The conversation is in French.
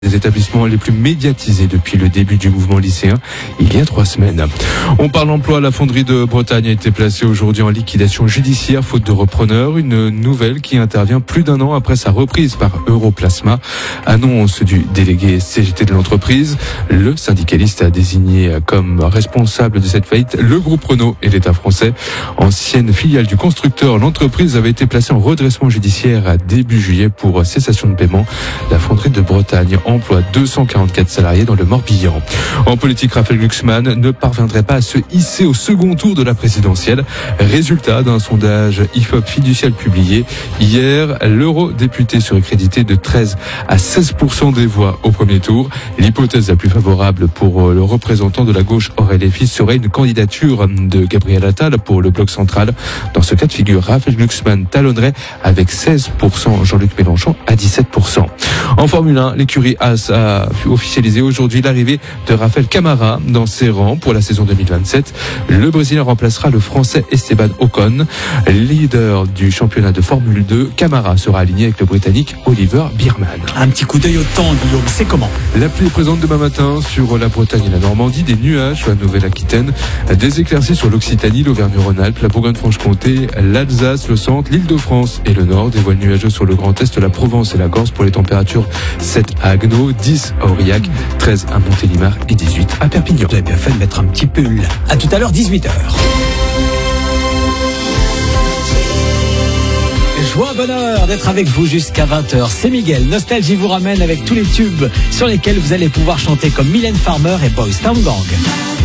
des établissements les plus médiatisés depuis le début du mouvement lycéen, il y a 3 semaines. On parle emploi, la fonderie de Bretagne a été placée aujourd'hui en liquidation judiciaire faute de repreneur, une nouvelle qui intervient plus d'1 an après sa reprise par Europlasma. Annonce du délégué CGT de l'entreprise. Le syndicaliste a désigné comme responsable de cette faillite le groupe Renault et l'État français. Ancienne filiale du constructeur, l'entreprise avait été placée en redressement judiciaire à début juillet pour cessation de paiement. La fonderie de Bretagne emploie 244 salariés dans le Morbihan. En politique, Raphaël Glucksmann ne parviendrait pas à se hisser au second tour de la présidentielle. Résultat d'un sondage IFOP fiducial publié hier, l'eurodéputé serait crédité de 13 à 16% des voix au premier tour. L'hypothèse la plus favorable pour le représentant de la gauche Aurélien Fils serait une candidature de Gabriel Attal pour le bloc central. Dans ce cas de figure, Raphaël Glucksmann talonnerait avec 16%, Jean-Luc Mélenchon à 17%. En Formule 1, l'écurie Haas a officialisé aujourd'hui l'arrivée de Rafael Camara dans ses rangs pour la saison 2027. Le Brésilien remplacera le Français Esteban Ocon. Leader du championnat de Formule 2, Camara sera aligné avec le Britannique Oliver Biermann. Un petit coup d'œil au temps, Guillaume, c'est comment ? La pluie est présente demain matin sur la Bretagne et la Normandie, des nuages sur la Nouvelle-Aquitaine, des éclaircies sur l'Occitanie, l'Auvergne-Rhône-Alpes, la Bourgogne-Franche-Comté, l'Alsace, le centre, l'Île-de-France et le Nord, des voiles nuageux sur le Grand Est, la Provence et la Corse pour les températures 7 à Haguenau, 10 à Aurillac, 13 à Montélimar et 18 à Perpignan. Vous avez bien fait de mettre un petit pull. À tout à l'heure, 18h. Joie, bonheur d'être avec vous jusqu'à 20h. C'est Miguel. Nostalgie vous ramène avec tous les tubes sur lesquels vous allez pouvoir chanter comme Mylène Farmer et Boys Town Gang.